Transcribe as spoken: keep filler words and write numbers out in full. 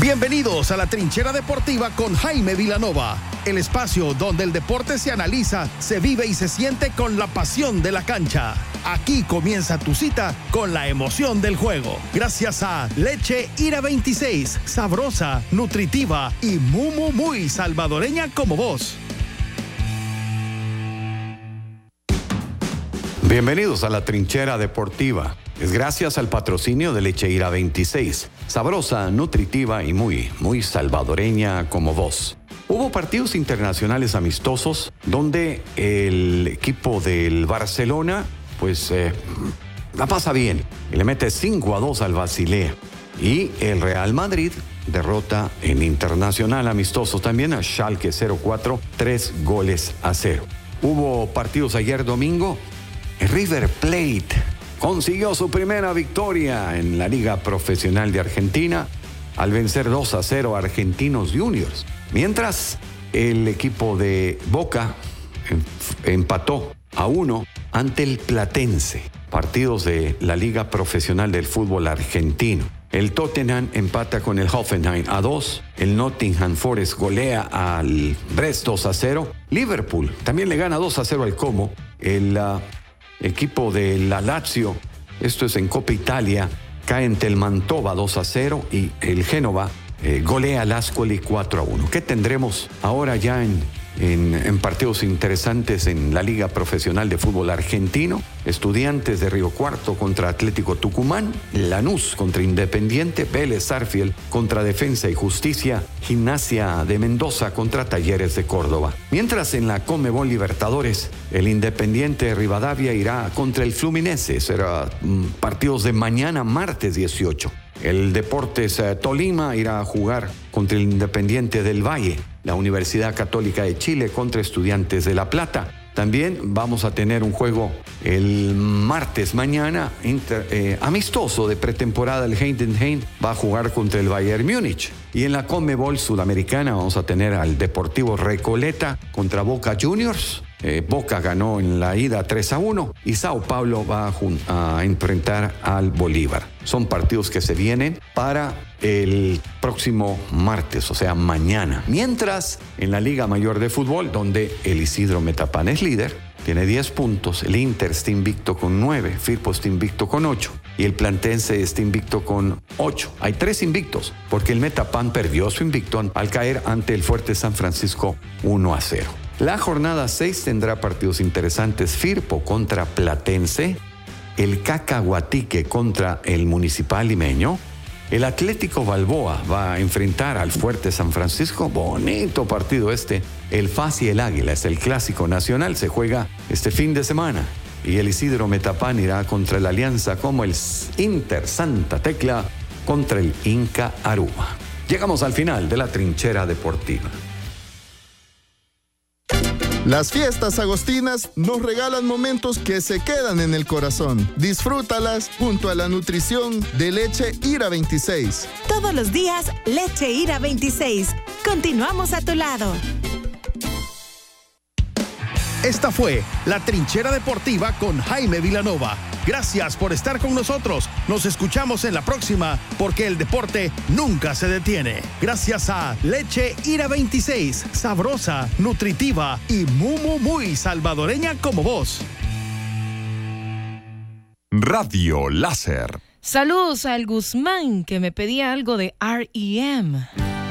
Bienvenidos a la Trinchera Deportiva con Jaime Vilanova, el espacio donde el deporte se analiza, se vive y se siente con la pasión de la cancha. Aquí comienza tu cita con la emoción del juego. Gracias a Leche Ira veintiséis, sabrosa, nutritiva y muy, muy, muy salvadoreña como vos. Bienvenidos a la Trinchera Deportiva. Es gracias al patrocinio de Leche Ira veintiséis, sabrosa, nutritiva y muy, muy salvadoreña como vos. Hubo partidos internacionales amistosos donde el equipo del Barcelona, pues, eh, la pasa bien y le mete cinco a dos al Basilea. Y el Real Madrid derrota en internacional amistoso también a Schalke cero cuatro, tres goles a cero. Hubo partidos ayer domingo. River Plate consiguió su primera victoria en la Liga Profesional de Argentina al vencer dos a cero a Argentinos Juniors. Mientras el equipo de Boca empató a uno ante el Platense. Partidos de la Liga Profesional del Fútbol Argentino. El Tottenham empata con el Hoffenheim a dos. El Nottingham Forest golea al Brest dos a cero. Liverpool también le gana dos a cero al Como. El uh, equipo de la Lazio, esto es en Copa Italia, cae ante el Mantova dos a cero y el Génova eh, golea al Ascoli cuatro a uno. ¿Qué tendremos ahora ya en, en, en partidos interesantes en la Liga Profesional de Fútbol Argentino? Estudiantes de Río Cuarto contra Atlético Tucumán, Lanús contra Independiente, Vélez Sarsfield contra Defensa y Justicia, Gimnasia de Mendoza contra Talleres de Córdoba. Mientras en la Conmebol Libertadores, el Independiente de Rivadavia irá contra el Fluminense. Será mm, partidos de mañana, martes dieciocho. El Deportes eh, Tolima irá a jugar contra el Independiente del Valle. La Universidad Católica de Chile contra Estudiantes de La Plata. También vamos a tener un juego el martes mañana, inter, eh, amistoso de pretemporada. El Heidenheim va a jugar contra el Bayern Múnich. Y en la Conmebol Sudamericana vamos a tener al Deportivo Recoleta contra Boca Juniors. Eh, Boca ganó en la ida tres a uno y Sao Paulo va a, a enfrentar al Bolívar. Son partidos que se vienen para el próximo martes, o sea, mañana. Mientras, en la Liga Mayor de Fútbol, donde el Isidro Metapán es líder, tiene diez puntos, el Inter está invicto con nueve, Firpo está invicto con ocho y el Platense está invicto con ocho. Hay tres invictos, porque el Metapán perdió su invicto al caer ante el Fuerte San Francisco uno a cero. La jornada seis tendrá partidos interesantes: Firpo contra Platense, el Cacahuatique contra el Municipal Limeño, el Atlético Balboa va a enfrentar al Fuerte San Francisco. Bonito partido este. El F A S y el Águila es el clásico nacional, se juega este fin de semana. Y el Isidro Metapán irá contra la Alianza, como el Inter Santa Tecla contra el Inca Aruba. Llegamos al final de la Trinchera Deportiva. Las fiestas agostinas nos regalan momentos que se quedan en el corazón. Disfrútalas junto a la nutrición de Leche Ira veintiséis. Todos los días, Leche Ira veintiséis. Continuamos a tu lado. Esta fue la Trinchera Deportiva con Jaime Vilanova. Gracias por estar con nosotros. Nos escuchamos en la próxima, porque el deporte nunca se detiene. Gracias a Leche Ira veintiséis, sabrosa, nutritiva y muy, muy, muy salvadoreña como vos. Radio Láser. Saludos al Guzmán, que me pedía algo de R E M.